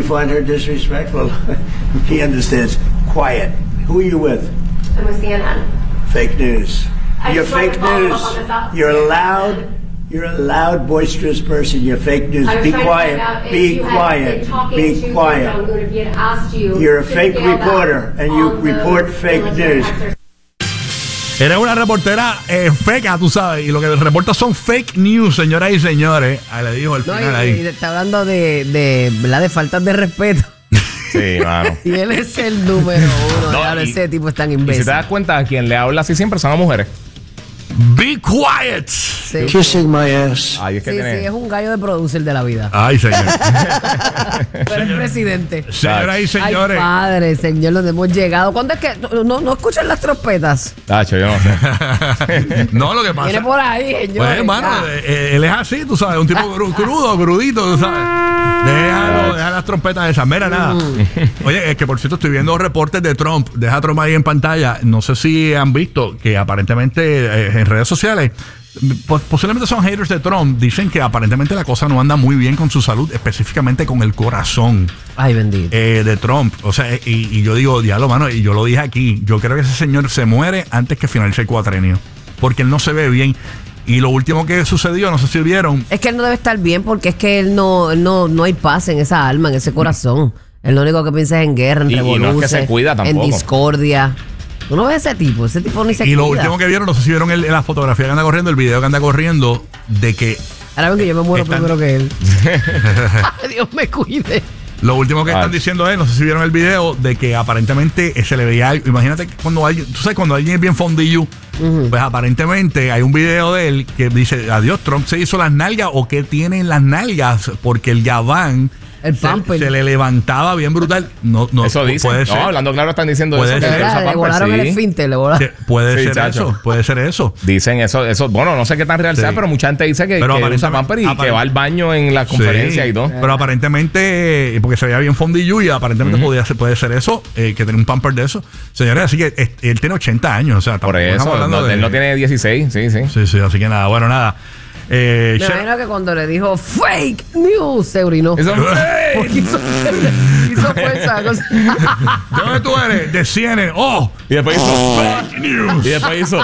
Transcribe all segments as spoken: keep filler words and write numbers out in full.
find her disrespectful, he understands. Quiet. Who are you with? I'm with C N N. Fake news. I You're just wanted fake to follow news. up on this up. You're a loud, you're a loud, boisterous person. You're fake news. I was Be trying to find out quiet. if Be you had quiet. been talking Be to quiet. Kim Jong-un, if he had asked you You're a to fake scale back reporter, and you on the report fake military news. exercise. Eres una reportera eh, feca, tú sabes, y lo que reporta son fake news, señoras y señores. Ahí le dijo al No, final y, ahí. y está hablando de, de, ¿verdad? de faltas de respeto. Sí, mano. Y él es el número uno. No, Claro, y- ese tipo es tan Y imbécil. si te das cuenta, a quien le habla así siempre son las mujeres. Be quiet. Sí. Kissing my ass. Ay, es que Sí, tiene... sí, es un gallo de producer de la vida. Ay, señor. Pero el presidente. Señoras y señores. Ay, padre, señor, donde hemos llegado. ¿Cuándo es que no, no escuchan las trompetas? Tacho, yo no sé. No, lo que pasa. Viene por ahí, señor. Pues, hermano, eh, él es así, tú sabes, un tipo cru- crudo, crudito, tú sabes. Déjalo, deja las trompetas esas. Mira, nada. Oye, es que por cierto, estoy viendo reportes de Trump. Deja a Trump ahí en pantalla. No sé si han visto que aparentemente eh, en redes sociales, pos- posiblemente son haters de Trump, dicen que aparentemente la cosa no anda muy bien con su salud, específicamente con el corazón Ay, bendito. eh, de Trump. O sea, y, y yo digo, diablo, mano, y yo lo dije aquí, yo creo que ese señor se muere antes que finalice el cuatrenio, porque él no se ve bien. Y lo último que sucedió, no sé si vieron, Es que él no debe estar bien porque es que él no, él no, no hay paz en esa alma, en ese corazón. Él lo único que piensa es en guerra, en Y- y no es que revoluciones, se cuida en tampoco. discordia. Tú no ves ese tipo, ese tipo ni se y lo cuida. último que vieron, no sé si vieron el- la fotografía que anda corriendo, el video que anda corriendo, de que Ahora ven que yo me muero Están- primero que él. Dios me cuide. lo último que Ay. están diciendo es, no sé si vieron el video, de que aparentemente se le veía algo. Imagínate que cuando alguien, tú sabes, cuando alguien es bien fondillo, pues aparentemente hay un video de él que dice, adiós, Trump se hizo las nalgas o que tiene en las nalgas, porque el gabán El se, pamper. se le levantaba bien brutal. No, no Eso dice. puede No, ser. hablando claro, están diciendo Puede eso. ser. que De usa verdad, le Pampers, volaron sí. el esfínter, le volaron. Que puede Sí, ser chacho. eso, puede ser eso. Dicen eso, eso. Bueno, no sé qué tan real Sí. sea, pero mucha gente dice que, Pero que usa aparentemente- Pampers y aparent- que va al baño en la conferencia Sí, y todo. Pero aparentemente, eh, porque se veía bien fondillo y aparentemente podía ser, puede ser eso, eh, que tiene un pamper de eso. Señores, así que eh, él tiene ochenta años, o sea, Por tampoco estamos eso, hablando no, de- él no tiene dieciséis, sí, sí. Sí, sí, así que nada, bueno, nada. Eh, Me Sher- imagino que cuando le dijo fake news se orinó. Eso Porque hizo, hizo fuerza. cosa. ¿De dónde tú eres? De C N N. ¡Oh! Y después hizo fake news. Y después hizo.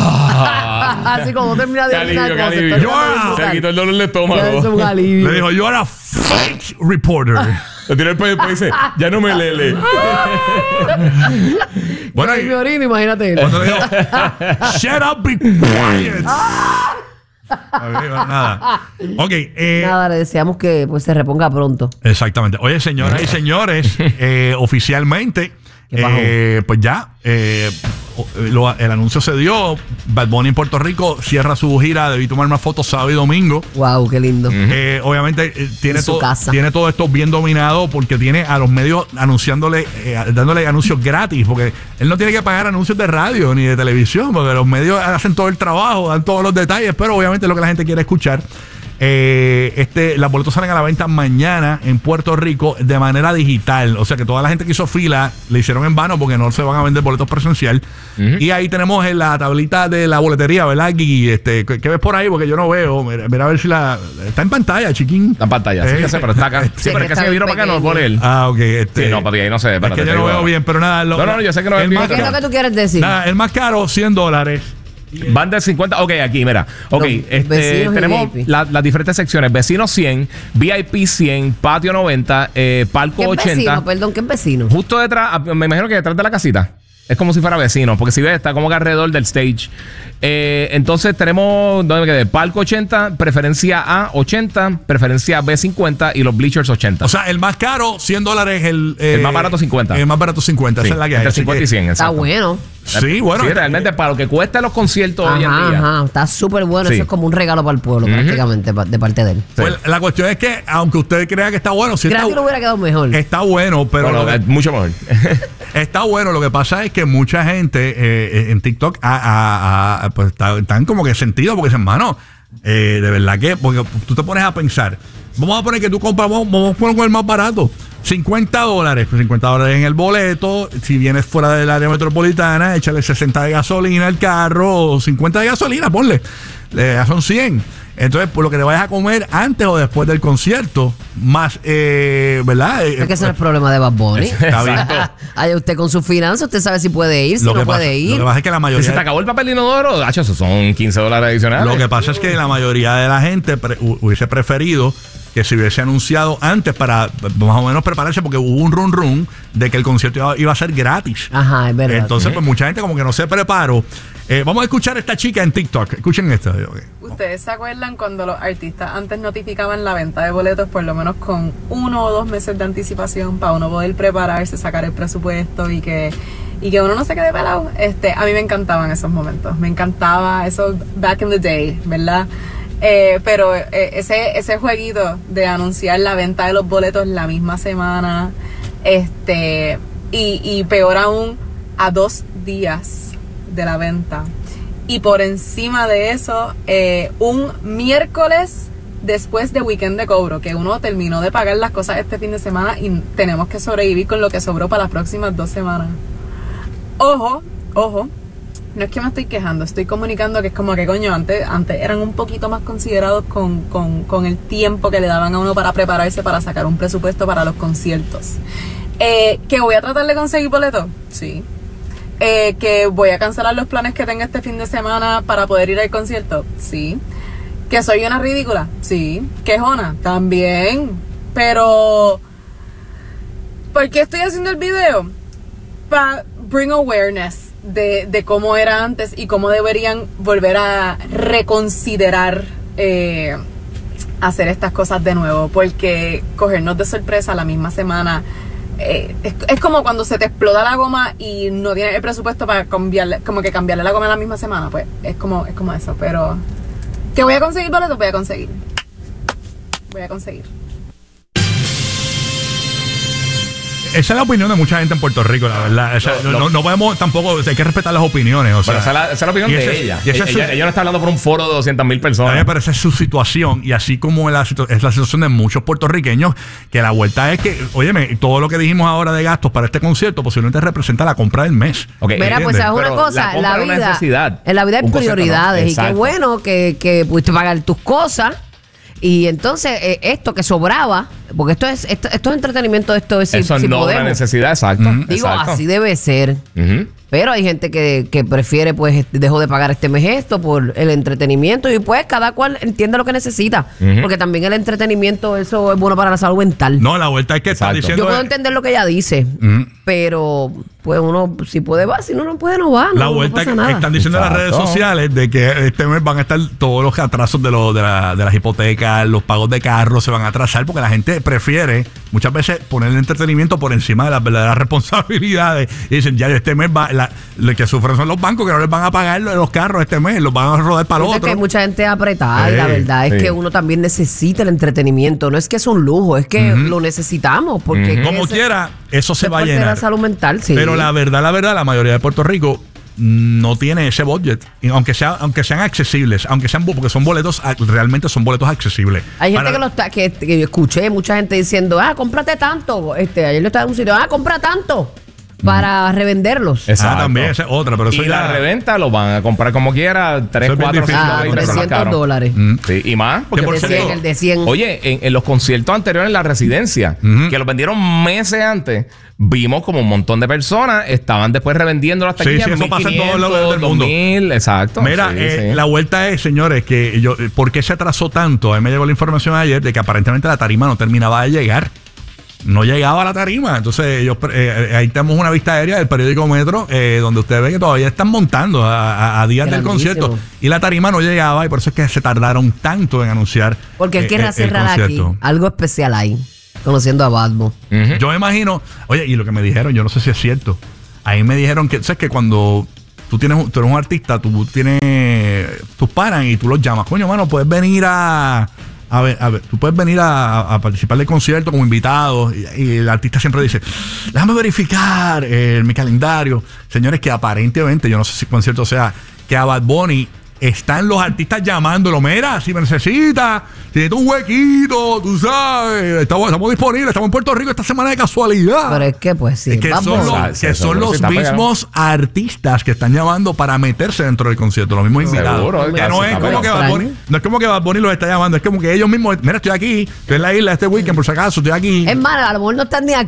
ah, Así como termina de qué alivio, orinar, qué como se alivio. está Yo, ordenando Se brutal. quitó el dolor de Ya estómago. es un alivio. Le dijo, yo era fake reporter. Le tiró el pelo y después dice, ya no me lele. Bueno, Ay, y me orino, imagínate. cuando le dijo, shut up, be quiet. Ok, bueno, nada. Ok, eh, Nada, le deseamos que pues se reponga pronto. exactamente. Oye, señoras y señores, eh, oficialmente, ¿Qué pasó? eh, pues ya, eh, lo- el anuncio se dio. Bad Bunny en Puerto Rico cierra su gira. Debí tomar más fotos sábado y domingo. Wow, qué lindo. Eh, obviamente eh, tiene, En su todo, casa. tiene todo esto bien dominado porque tiene a los medios anunciándole, eh, dándole anuncios gratis, porque él no tiene que pagar anuncios de radio ni de televisión, porque los medios hacen todo el trabajo, dan todos los detalles, pero obviamente es lo que la gente quiere escuchar. Eh, este, las boletos salen a la venta mañana en Puerto Rico de manera digital. O sea que toda la gente que hizo fila le hicieron en vano porque no se van a vender boletos presencial. Y ahí tenemos en la tablita de la boletería, ¿verdad, Gui? Este, ¿qué, qué ves por ahí? Porque yo no veo. Mira, mira a ver si la. Está en pantalla, chiquín. La pantalla, sí Eh, que sé, pero está acá. Sí, Sí, pero es que que está se bien vino para acá, no por él. Ah, ok. Este, Sí, no, papi, ahí no se ve. Es espérate, que yo te no digo. veo bien, pero nada. lo- No, no, no, yo sé que no el ves bien, más, ¿Qué es lo que tú quieres decir? nada, el más caro, cien dólares. Van de cincuenta. Ok, aquí, mira. Ok, Los este, vecinos y tenemos V I P. la- las diferentes secciones: vecinos cien, V I P cien, patio noventa, eh, palco ¿Qué es ochenta. vecino? Perdón, ¿qué es vecino? Justo detrás, ah, me imagino que detrás de la casita. Es como si fuera vecino, porque si ves, está como que alrededor del stage. Eh, entonces tenemos, ¿dónde me quedé? Palco ochenta, preferencia A ochenta, preferencia B cincuenta y los bleachers ochenta. O sea, el más caro, cien dólares. El, eh, El más barato, cincuenta. El más barato, cincuenta. Sí, Esa es la que hay. entre Así cincuenta que- y cien, Está exacto. bueno. Sí, bueno. Sí, realmente para lo que cuesta los conciertos hoy en Ajá, día. ajá. Está súper bueno. Sí. Eso es como un regalo para el pueblo, prácticamente, pa- de parte de él. Pues la cuestión es que, aunque usted crea que está bueno, sí está, Gratis lo hubiera quedado mejor. está bueno, pero Bueno, lo que- es mucho mejor. está bueno. Lo que pasa es que mucha gente eh, en TikTok ah, ah, ah, pues, está- están como que sentido porque dicen, mano, eh, de verdad que, porque tú te pones a pensar, vamos a poner que tú compras, vamos, vamos a poner con el más barato, cincuenta dólares, pues cincuenta dólares en el boleto. Si vienes fuera del área metropolitana, échale sesenta de gasolina al carro, o cincuenta de gasolina, ponle, eh, ya son cien. Entonces, por lo que te vayas a comer antes o después del concierto, más, eh, ¿verdad? Es que ese no es el problema de Bad Bunny. Está bien. Ay, usted con sus finanzas, usted sabe si puede ir, si Lo no que pasa- puede Lo ir. que pasa es que la Si mayoría... se te acabó el papel inodoro, hacho, eso son quince dólares adicionales. Lo que pasa es que la mayoría de la gente pre- hu- hubiese preferido que se hubiese anunciado antes para más o menos prepararse, porque hubo un run run de que el concierto iba, iba a ser gratis. Ajá, es verdad. Entonces, pues mucha gente como que no se preparó. Eh, vamos a escuchar a esta chica en TikTok. Escuchen esto. Ok. ¿Ustedes se acuerdan cuando los artistas antes notificaban la venta de boletos por lo menos con uno o dos meses de anticipación para uno poder prepararse, sacar el presupuesto y que, y que uno no se quede pelado? Este, a mí me encantaban esos momentos, me encantaba eso back in the day, ¿verdad? Eh, pero eh, ese, ese jueguito de anunciar la venta de los boletos la misma semana, este, y, y peor aún, a dos días de la venta. Y por encima de eso, eh, un miércoles después de weekend de cobro, que uno terminó de pagar las cosas este fin de semana y tenemos que sobrevivir con lo que sobró para las próximas dos semanas. Ojo, ojo, no es que me estoy quejando, estoy comunicando que es como que coño, antes, antes eran un poquito más considerados con, con, con el tiempo que le daban a uno para prepararse, para sacar un presupuesto para los conciertos. Eh, ¿Que voy a tratar de conseguir boletos? Sí. Eh, ¿Que voy a cancelar los planes que tenga este fin de semana para poder ir al concierto? Sí. ¿Que soy una ridícula? Sí. ¿Quejona? También. Pero ¿por qué estoy haciendo el video? Para bring awareness de, de cómo era antes y cómo deberían volver a reconsiderar eh, hacer estas cosas de nuevo, porque cogernos de sorpresa la misma semana eh, es, es como cuando se te explota la goma y no tienes el presupuesto para cambiarle, como que cambiarle la goma en la misma semana. Pues es como, es como eso. Pero ¿que voy a conseguir boletos? Voy a conseguir voy a conseguir Esa es la opinión de mucha gente en Puerto Rico, la verdad. O sea, No, no, no. no podemos tampoco, hay que respetar las opiniones. O sea, Pero esa es la, esa es la opinión y de ese- ella. y esa Ella, es su- ella- ella no está hablando por un foro de doscientas mil A mí personas. me parece su situación, y así como la situ- es la situación de muchos puertorriqueños, que la vuelta es que, óyeme, todo lo que dijimos ahora de gastos para este concierto posiblemente representa la compra del mes. Ok, Mira, pues ¿entiendes? es una Pero cosa, la en la compra es una vida, necesidad. en la vida hay Un concepto, ¿no? prioridades y qué Exacto. bueno que, que pudiste pagar tus cosas y entonces eh, esto que sobraba, porque esto es esto, esto es entretenimiento, esto es si, Eso si no es podemos. una necesidad, exacto. Digo, exacto. así debe ser. Ujú. Pero hay gente que, que prefiere, pues, este, dejo de pagar este mes esto por el entretenimiento y pues cada cual entiende lo que necesita. Ujú. Porque también el entretenimiento, eso es bueno para la salud mental. No, la vuelta es que están Exacto. diciendo. Yo puedo es- entender lo que ella dice, Ujú. pero pues uno, si puede, va, si no, no puede, no va. No, La no vuelta pasa que nada. están diciendo en las redes Exacto. sociales de que este mes van a estar todos los atrasos de, los de, la- de las hipotecas, los pagos de carros se van a atrasar porque la gente prefiere muchas veces poner el entretenimiento por encima de las verdaderas responsabilidades y dicen ya este mes va, la, lo que sufren son los bancos que no les van a pagar los carros este mes, los van a rodar para el Es otro. que hay mucha gente apretada y la Sí, verdad es sí. que uno también necesita el entretenimiento. No es que es un lujo, es que lo necesitamos. Porque es que Como ese- quiera, eso se es va a parte de llenar. la salud mental, sí. Pero la verdad, la verdad, la mayoría de Puerto Rico no tiene ese budget. Y aunque sea, aunque sean accesibles, aunque sean bu- porque son boletos, a- realmente son boletos accesibles. Hay gente Para- que lo está, que, que yo escuché mucha gente diciendo, ah, cómprate tanto. Este, ayer lo estaba en un sitio, ah, compra tanto para revenderlos. Exacto. Ah, también, esa es otra, pero eso y ya- la reventa lo van a comprar como quiera, tres, Eso es bien cuatro, difícil. cinco Ah, veinte veces más trescientos caro. dólares. Mm. Sí, y más. Porque por El de cierto- cien, el de cien. Oye, en, en los conciertos anteriores en la residencia, Ujú. que los vendieron meses antes, vimos como un montón de personas estaban después revendiendo las Sí, taquillas. sí, eso pasa en todos lados del dos mundo. mil, exacto. Mira, Sí, eh, sí. la vuelta es, señores, que yo, ¿por qué se atrasó tanto? A mí me llegó la información ayer de que aparentemente la tarima no terminaba de llegar. No llegaba a la tarima. Entonces, ellos, eh, ahí tenemos una vista aérea del periódico Metro, eh, donde usted ve que todavía están montando a, a- a días del Grandísimo. concierto. Y la tarima no llegaba, y por eso es que se tardaron tanto en anunciar. Porque él eh, quiere eh, el cerrar aquí. concierto. Algo especial ahí. Conociendo a Batman. Ujú. Yo me imagino, oye, y lo que me dijeron, yo no sé si es cierto. Ahí me dijeron que, ¿sabes? Que cuando tú tienes, un- tú eres un artista, tú tienes, tú paran y tú los llamas. Coño, mano, puedes venir a, a ver, a ver, tú puedes venir a, a participar del concierto como invitado. Y, y el artista siempre dice, déjame verificar eh, mi calendario. Señores, que aparentemente, yo no sé si concierto sea, que a Bad Bunny están los artistas llamándolo. Mira, si me necesitas, si necesitas un huequito, tú sabes, estamos, estamos disponibles, estamos en Puerto Rico esta semana de casualidad. Pero es que, pues sí, Es que vamos. son los, Bunny. que son Seguro los sí está mismos artistas que están llamando para meterse dentro del concierto, los mismos invitados. Seguro, que eh, no sí es está como que Bad extraño. Bunny, no es como que Bad Bunny los está llamando, es como que ellos mismos, mira, estoy aquí, estoy en la isla este weekend, por si acaso, estoy aquí. Es más, a lo mejor no están ni